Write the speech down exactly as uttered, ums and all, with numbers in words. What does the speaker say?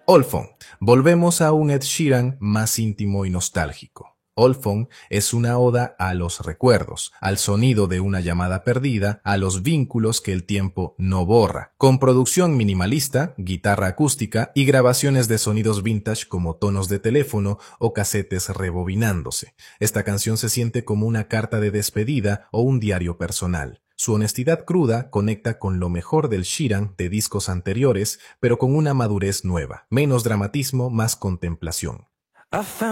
Old Phone. Volvemos a un Ed Sheeran más íntimo y nostálgico. Old Phone es una oda a los recuerdos, al sonido de una llamada perdida, a los vínculos que el tiempo no borra, con producción minimalista, guitarra acústica y grabaciones de sonidos vintage como tonos de teléfono o casetes rebobinándose. Esta canción se siente como una carta de despedida o un diario personal. Su honestidad cruda conecta con lo mejor del Sheeran de discos anteriores, pero con una madurez nueva, menos dramatismo, más contemplación.